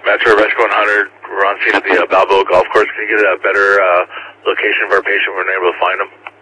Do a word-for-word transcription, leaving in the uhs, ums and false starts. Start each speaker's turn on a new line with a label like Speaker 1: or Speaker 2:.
Speaker 1: Metro Rescue one hundred, we're on scene at the uh, Balboa Golf Course. Can you get a better uh, location of our patient? We're not able to find him.